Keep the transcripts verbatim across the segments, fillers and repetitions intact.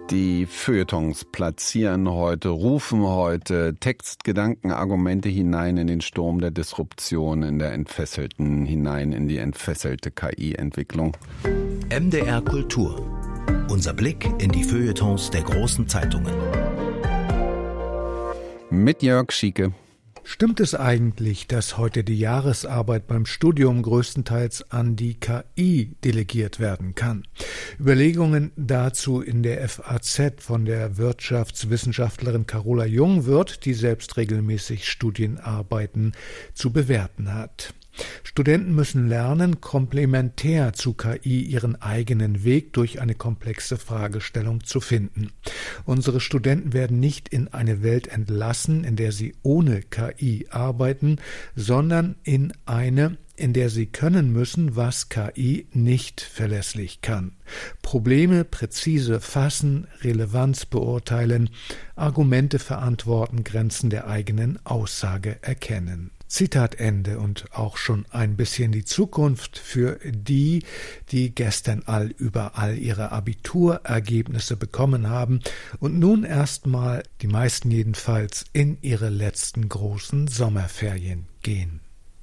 Die Feuilletons platzieren heute, rufen heute Text, Gedanken, Argumente hinein in den Sturm der Disruption, in der entfesselten, hinein in die entfesselte K I-Entwicklung. M D R Kultur. Unser Blick in die Feuilletons der großen Zeitungen. Mit Jörg Schieke. Stimmt es eigentlich, dass heute die Jahresarbeit beim Studium größtenteils an die K I delegiert werden kann? Überlegungen dazu in der F A Z von der Wirtschaftswissenschaftlerin Carola Jungwirth, die selbst regelmäßig Studienarbeiten zu bewerten hat. Studenten müssen lernen, komplementär zu K I ihren eigenen Weg durch eine komplexe Fragestellung zu finden. Unsere Studenten werden nicht in eine Welt entlassen, in der sie ohne K I arbeiten, sondern in eine, in der sie können müssen, was K I nicht verlässlich kann. Probleme präzise fassen, Relevanz beurteilen, Argumente verantworten, Grenzen der eigenen Aussage erkennen. Zitat Ende. Und auch schon ein bisschen die Zukunft für die, die gestern all überall ihre Abiturergebnisse bekommen haben und nun erstmal, die meisten jedenfalls, in ihre letzten großen Sommerferien gehen.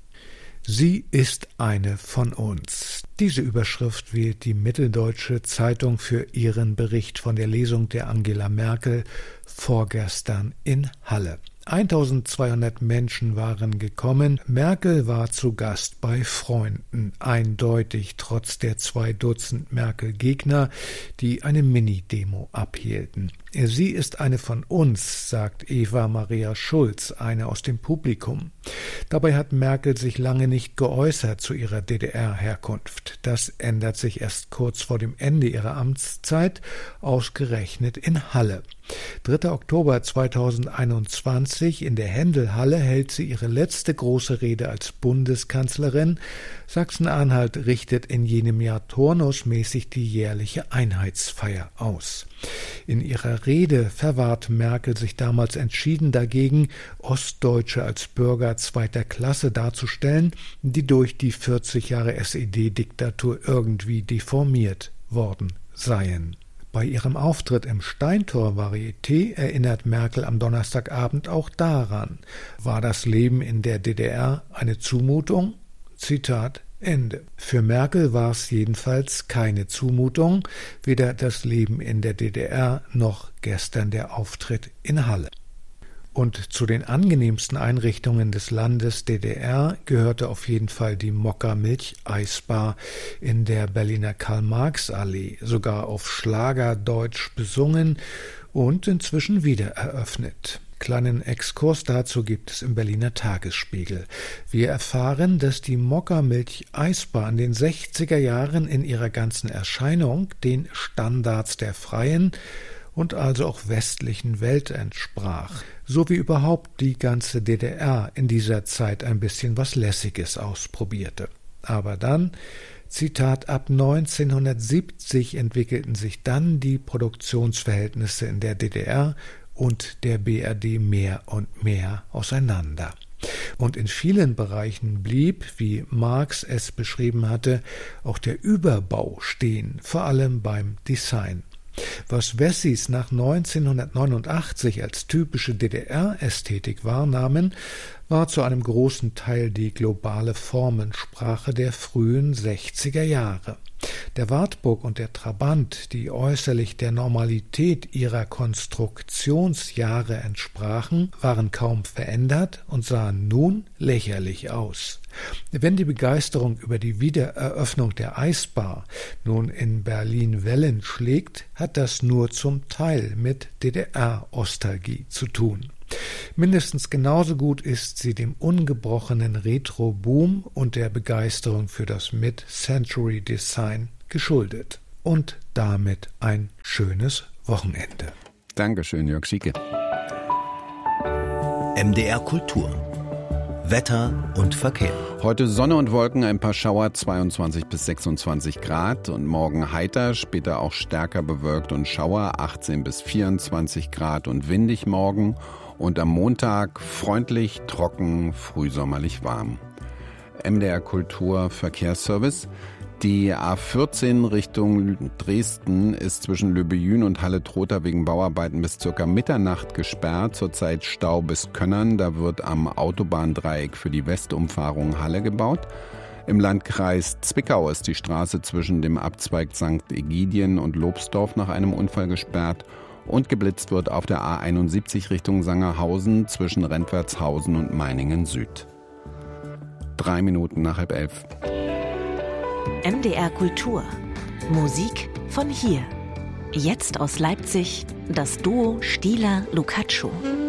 Sie ist eine von uns. Diese Überschrift wählt die Mitteldeutsche Zeitung für ihren Bericht von der Lesung der Angela Merkel vorgestern in Halle. eintausendzweihundert Menschen waren gekommen. Merkel war zu Gast bei Freunden, eindeutig trotz der zwei Dutzend Merkel-Gegner, die eine Mini-Demo abhielten. Sie ist eine von uns, sagt Eva Maria Schulz, eine aus dem Publikum. Dabei hat Merkel sich lange nicht geäußert zu ihrer D D R-Herkunft. Das ändert sich erst kurz vor dem Ende ihrer Amtszeit, ausgerechnet in Halle. dritter Oktober zweitausendeinundzwanzig in der Händelhalle hält sie ihre letzte große Rede als Bundeskanzlerin. Sachsen-Anhalt richtet in jenem Jahr turnusmäßig die jährliche Einheitsfeier aus. In ihrer Rede verwahrt Merkel sich damals entschieden dagegen, Ostdeutsche als Bürger zweiter Klasse darzustellen, die durch die vierzig Jahre S E D-Diktatur irgendwie deformiert worden seien. Bei ihrem Auftritt im Steintor-Varieté erinnert Merkel am Donnerstagabend auch daran. War das Leben in der D D R eine Zumutung? Zitat Ende. Für Merkel war es jedenfalls keine Zumutung, weder das Leben in der D D R noch gestern der Auftritt in Halle. Und zu den angenehmsten Einrichtungen des Landes D D R gehörte auf jeden Fall die Mokka-Milch-Eisbar in der Berliner Karl-Marx-Allee, sogar auf Schlagerdeutsch besungen und inzwischen wieder eröffnet. Kleinen Exkurs dazu gibt es im Berliner Tagesspiegel. Wir erfahren, dass die Mokka-Milch-Eisbar in den sechziger Jahren in ihrer ganzen Erscheinung den Standards der freien und also auch westlichen Welt entsprach, so wie überhaupt die ganze D D R in dieser Zeit ein bisschen was Lässiges ausprobierte. Aber dann, Zitat, ab neunzehnhundertsiebzig entwickelten sich dann die Produktionsverhältnisse in der D D R und der B R D mehr und mehr auseinander. Und in vielen Bereichen blieb, wie Marx es beschrieben hatte, auch der Überbau stehen, vor allem beim Design. Was Wessis nach neunzehnhundertneunundachtzig als typische D D R-Ästhetik wahrnahmen, war zu einem großen Teil die globale Formensprache der frühen sechziger Jahre. Der Wartburg und der Trabant, die äußerlich der Normalität ihrer Konstruktionsjahre entsprachen, waren kaum verändert und sahen nun lächerlich aus. Wenn die Begeisterung über die Wiedereröffnung der Eisbar nun in Berlin Wellen schlägt, hat das nur zum Teil mit D D R-Ostalgie zu tun. Mindestens genauso gut ist sie dem ungebrochenen Retro-Boom und der Begeisterung für das Mid-Century-Design geschuldet. Und damit ein schönes Wochenende. Dankeschön, Jörg Schieke. M D R Kultur. Wetter und Verkehr. Heute Sonne und Wolken, ein paar Schauer, zweiundzwanzig bis sechsundzwanzig Grad. Und morgen heiter, später auch stärker bewölkt und Schauer, achtzehn bis vierundzwanzig Grad und windig morgen. Und am Montag freundlich, trocken, frühsommerlich warm. M D R Kultur Verkehrsservice. Die A vierzehn Richtung Dresden ist zwischen Löbejün und Halle-Trotha wegen Bauarbeiten bis ca. Mitternacht gesperrt. Zurzeit Stau bis Könnern. Da wird am Autobahndreieck für die Westumfahrung Halle gebaut. Im Landkreis Zwickau ist die Straße zwischen dem Abzweig Sankt Egidien und Lobsdorf nach einem Unfall gesperrt. Und geblitzt wird auf der A einundsiebzig Richtung Sangerhausen zwischen Rentwertshausen und Meiningen Süd. Drei Minuten nach halb elf. M D R Kultur. Musik von hier. Jetzt aus Leipzig das Duo Stieler Lucaccio.